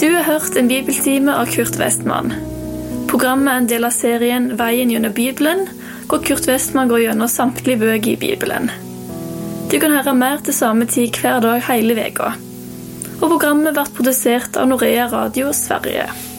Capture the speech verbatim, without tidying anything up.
Du har hørt en bibeltime av Kurt Westman. Programmet er en del av serien Veien gjennom Bibelen, hvor Kurt Westman går gjennom samtlige bøker i Bibelen. Du kan høre mer til samme tid hver dag hele veka. Og programmet ble produsert av Norea Radio Sverige.